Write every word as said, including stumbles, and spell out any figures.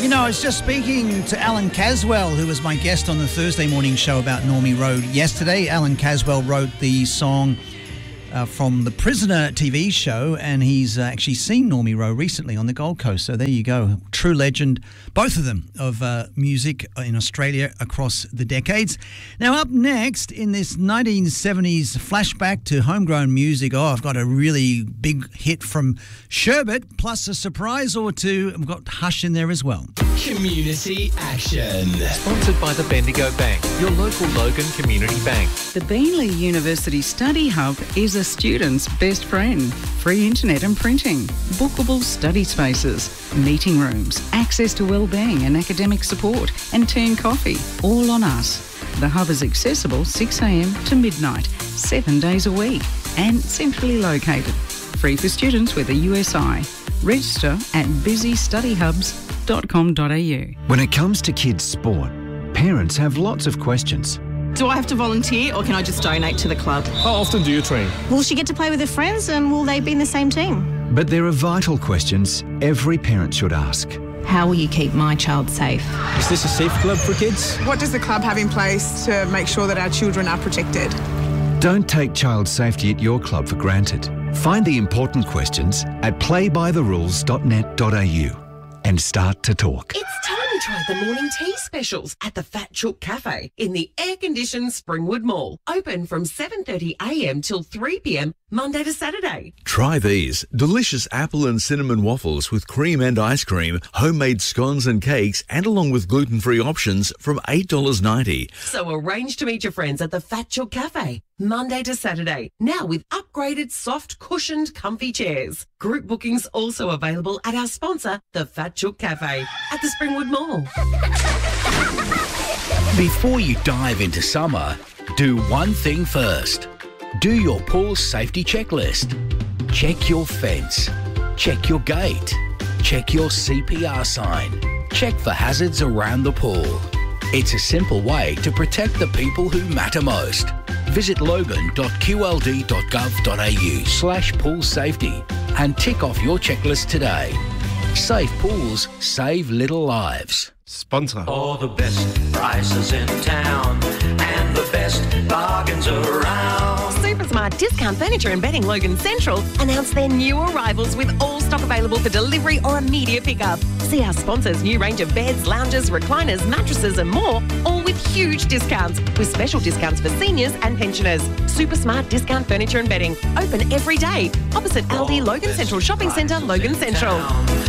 know, I was just speaking to Alan Caswell, who was my guest on the Thursday morning show about Normie Rowe yesterday. Alan Caswell wrote the song uh, from the Prisoner T V show, and he's uh, actually seen Normie Rowe recently on the Gold Coast. So there you go. True legend, both of them, of uh, music in Australia across the decades. Now, up next in this nineteen seventies flashback to homegrown music, oh, I've got a really big hit from Sherbet, plus a surprise or two. I've got Hush in there as well. Community Action. Sponsored by the Bendigo Bank, your local Logan Community Bank. The Beenleigh University Study Hub is a student's best friend. Free internet and printing, bookable study spaces, meeting rooms, access to wellbeing and academic support, and tea and coffee, all on us. The hub is accessible six a m to midnight, seven days a week, and centrally located. Free for students with a U S I. Register at busy study hubs dot com dot a u. When it comes to kids' sport, parents have lots of questions. Do I have to volunteer or can I just donate to the club? How often do you train? Will she get to play with her friends and will they be in the same team? But there are vital questions every parent should ask. How will you keep my child safe? Is this a safe club for kids? What does the club have in place to make sure that our children are protected? Don't take child safety at your club for granted. Find the important questions at play by the rules dot net dot a u and start to talk. It's time to try the morning tea specials at the Fat Chook Cafe in the air-conditioned Springwood Mall. Open from seven thirty a m till three p m Monday to Saturday. Try these delicious apple and cinnamon waffles with cream and ice cream, homemade scones and cakes, and along with gluten-free options from eight dollars ninety. So arrange to meet your friends at the Fat Chook Cafe Monday to Saturday, now with upgraded soft cushioned comfy chairs. Group bookings also available at our sponsor, the Fat Chook Cafe at the Springwood Mall. Before you dive into summer, do one thing first. Do your pool safety checklist. Check your fence. Check your gate. Check your C P R sign. Check for hazards around the pool. It's a simple way to protect the people who matter most. Visit logan dot q l d dot gov dot a u slash pool safety and tick off your checklist today. Safe pools save little lives. Sponsor. For the best prices in town and the best bargains around. Supersmart Discount Furniture and Bedding Logan Central announced their new arrivals with all stock available for delivery or immediate pickup. See our sponsors' new range of beds, lounges, recliners, mattresses and more, all with huge discounts, with special discounts for seniors and pensioners. Supersmart Discount Furniture and Bedding, open every day, opposite Aldi Logan Central Shopping Centre, Logan Central.